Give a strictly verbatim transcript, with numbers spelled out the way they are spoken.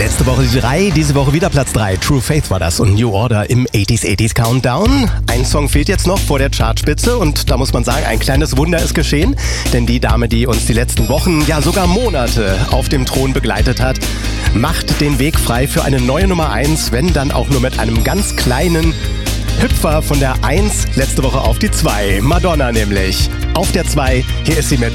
Letzte Woche die drei, diese Woche wieder Platz drei. True Faith war das und New Order im achtziger achtziger Countdown. Ein Song fehlt jetzt noch vor der Chartspitze und da muss man sagen, ein kleines Wunder ist geschehen. Denn die Dame, die uns die letzten Wochen, ja sogar Monate auf dem Thron begleitet hat, macht den Weg frei für eine neue Nummer eins, wenn dann auch nur mit einem ganz kleinen Hüpfer von der eins letzte Woche auf die zwei. Madonna nämlich. Auf der zwei, hier ist sie mit